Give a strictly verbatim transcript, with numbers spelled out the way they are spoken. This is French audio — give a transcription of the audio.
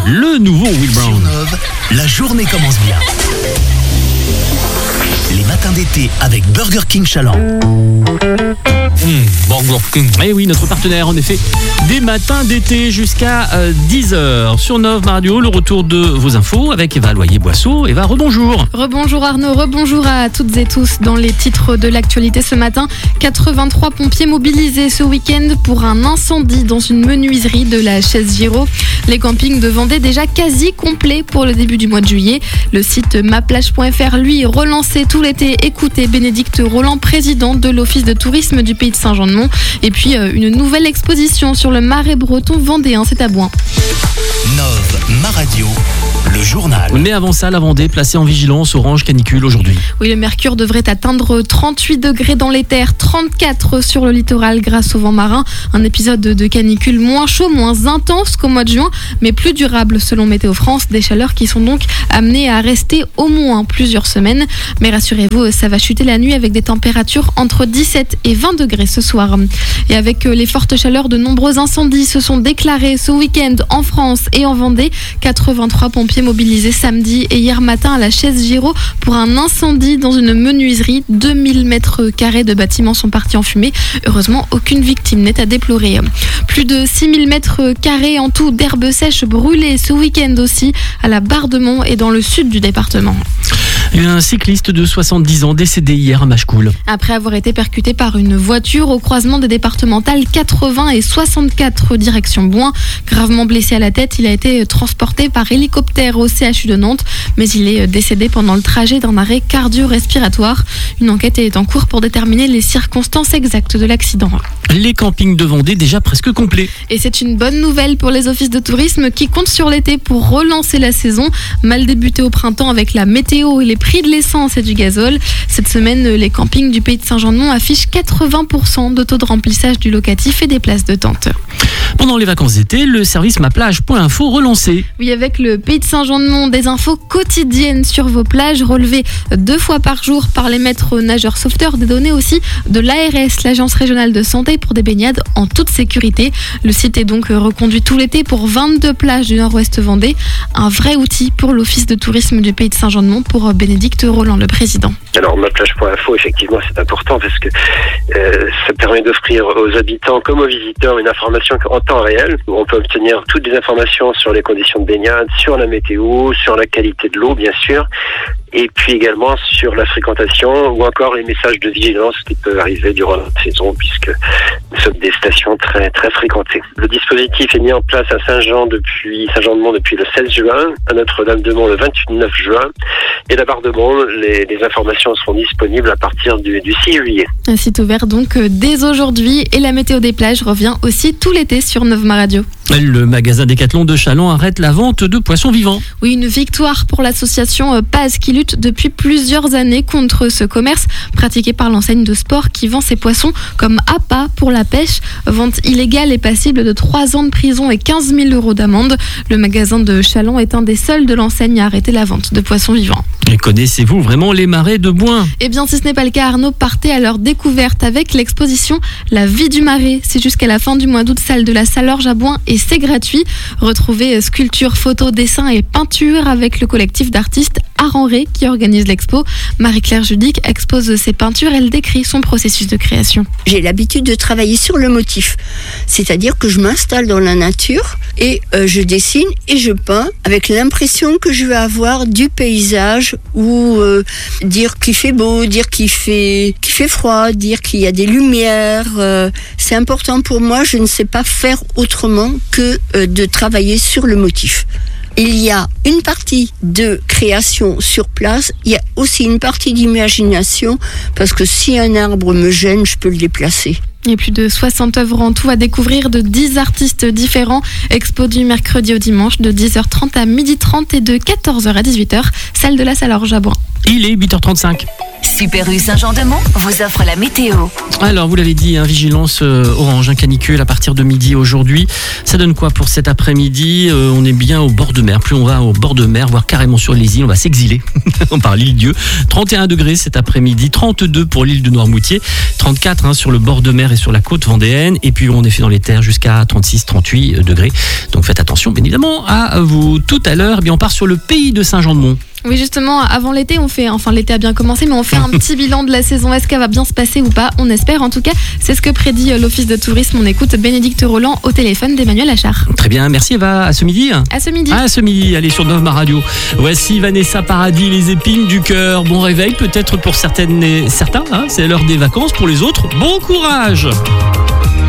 le nouveau Will Brown. Sur Nove, la journée commence bien. Les matins d'été avec Burger King Chaland. Mmh, Burger King. Eh oui, notre partenaire, en effet, des matins d'été jusqu'à euh, dix heures. Sur Nove Radio, le retour de vos infos avec Eva Loyer-Boisseau. Eva, rebonjour. Rebonjour Arnaud, rebonjour à toutes et tous. Dans les titres de l'actualité ce matin, quatre-vingt-trois pompiers mobilisés ce week-end pour un incendie dans une menuiserie de la Chaise-Giraud. Les campings de Vendée déjà quasi complets pour le début du mois de juillet. Le site ma plage point f r, lui, relancé tout l'été. Écoutez Bénédicte Roland, président de l'Office de tourisme du Pays de Saint-Jean-de-Mont. Et puis euh, une nouvelle exposition sur le marais breton vendéen, c'est à Boin. Nove, ma radio, le journal. Mais avant ça, la Vendée placée en vigilance orange canicule aujourd'hui. Oui, le mercure devrait atteindre trente-huit degrés dans les terres, trente-quatre sur le littoral grâce au vent marin. Un épisode de canicule moins chaud, moins intense qu'au mois de juin, mais plus durable selon Météo France. Des chaleurs qui sont donc amenées à rester au moins plusieurs semaines. Mais rassurez-vous, ça va chuter la nuit avec des températures entre dix-sept et vingt degrés ce soir. Et avec les fortes chaleurs, de nombreux incendies se sont déclarés ce week-end en France et en Vendée. quatre-vingt-trois pompiers mobilisés samedi et hier matin à la Chaise-Giraud pour un incendie dans une menuiserie. deux mille mètres carrés de bâtiments sont partis en fumée. Heureusement, aucune victime n'est à déplorer. Plus de six mille mètres carrés en tout d'herbes sèches brûlées ce week-end aussi à la Bardemont et dans le sud du département. Un cycliste de soixante-dix ans décédé hier à Machecoul. Après avoir été percuté par une voiture au croisement des départementales quatre-vingts et soixante-quatre direction Boin. Gravement blessé à la tête, il a été transporté par hélicoptère au C H U de Nantes, mais il est décédé pendant le trajet d'un arrêt cardio-respiratoire. Une enquête est en cours pour déterminer les circonstances exactes de l'accident. Les campings de Vendée déjà presque complets. Et c'est une bonne nouvelle pour les offices de tourisme qui comptent sur l'été pour relancer la saison. Mal débuté au printemps avec la météo et les prix de l'essence et du gazole. Cette semaine, les campings du Pays de Saint-Jean-de-Mont affichent quatre-vingts pour cent de taux de remplissage du locatif et des places de tente. Pendant les vacances d'été, le service ma plage point info relancé. Oui, avec le Pays de Saint-Jean-de-Mont, des infos quotidiennes sur vos plages, relevées deux fois par jour par les maîtres nageurs sauveteurs, des données aussi de l'A R S, l'Agence régionale de santé, pour des baignades en toute sécurité. Le site est donc reconduit tout l'été pour vingt-deux plages du nord-ouest Vendée. Un vrai outil pour l'Office de tourisme du Pays de Saint-Jean-de-Mont, pour Bénédicte Roland, le président. Alors ma plage point info, effectivement, c'est important parce que euh, ça permet d'offrir aux habitants comme aux visiteurs une information en temps réel. On peut obtenir toutes les informations sur les conditions de baignade, sur la météo, sur la qualité de l'eau, bien sûr, et puis également sur la fréquentation ou encore les messages de vigilance qui peuvent arriver durant la saison, puisque nous sommes des stations très très fréquentées. Le dispositif est mis en place à Saint-Jean depuis Saint-Jean-de-Mont depuis le seize juin, à Notre-Dame-de-Mont le vingt-neuf juin, et là-bas de Mont, les, les informations seront disponibles à partir du, du six juillet. Un site ouvert donc dès aujourd'hui, et la météo des plages revient aussi tout l'été sur Nove Ma Radio. Le magasin Décathlon de Châlons arrête la vente de poissons vivants. Oui, une victoire pour l'association Paz qui lutte depuis plusieurs années contre ce commerce pratiqué par l'enseigne de sport qui vend ses poissons comme appât pour la pêche. Vente illégale et passible de trois ans de prison et quinze mille euros d'amende. Le magasin de Châlons est un des seuls de l'enseigne à arrêter la vente de poissons vivants. Et connaissez-vous vraiment les marais de Boin ? Eh bien, si ce n'est pas le cas, Arnaud, partez à leur découverte avec l'exposition La vie du marais. C'est jusqu'à la fin du mois d'août, salle de la Salorge à Boin, et c'est gratuit. Retrouvez sculptures, photos, dessins et peintures avec le collectif d'artistes Arenré qui organise l'expo. Marie-Claire Judic expose ses peintures. Elle décrit son processus de création. J'ai l'habitude de travailler sur le motif, c'est-à-dire que je m'installe dans la nature et euh, je dessine et je peins avec l'impression que je vais avoir du paysage, ou euh, dire qu'il fait beau, dire qu'il fait, qu'il fait froid, dire qu'il y a des lumières. Euh, c'est important pour moi, je ne sais pas faire autrement que euh, de travailler sur le motif. Il y a une partie de création sur place, il y a aussi une partie d'imagination, parce que si un arbre me gêne, je peux le déplacer. Il y a plus de soixante œuvres en tout à découvrir de dix artistes différents. Expo du mercredi au dimanche de dix heures trente à midi trente et de quatorze heures à dix-huit heures, salle de la Salorge à Boin. Il est huit heures trente-cinq. Super U Saint-Jean-de-Mont vous offre la météo. Alors, vous l'avez dit, hein, vigilance euh, orange, un canicule à partir de midi aujourd'hui. Ça donne quoi pour cet après-midi? euh, On est bien au bord de mer. Plus on va au bord de mer, voire carrément sur les îles, on va s'exiler. On parle l'île Dieu. trente et un degrés cet après-midi, trente-deux pour l'île de Noirmoutier, trente-quatre hein, sur le bord de mer et sur la côte vendéenne. Et puis, on est fait dans les terres jusqu'à trente-six trente-huit degrés. Donc, faites attention, bien évidemment, à vous. Tout à l'heure, eh bien, on part sur le pays de Saint-Jean-de-Mont. Oui, justement, avant l'été, on fait, enfin l'été a bien commencé, mais on fait un petit bilan de la saison. Est-ce qu'elle va bien se passer ou pas? On espère. En tout cas, c'est ce que prédit l'Office de tourisme. On écoute Bénédicte Roland au téléphone d'Emmanuel Achard. Très bien, merci Eva. À ce midi. À ce midi. À ce midi, allez sur Nova Radio. Voici Vanessa Paradis, les épines du cœur. Bon réveil peut-être pour certaines et certains. Hein, c'est l'heure des vacances. Pour les autres, bon courage.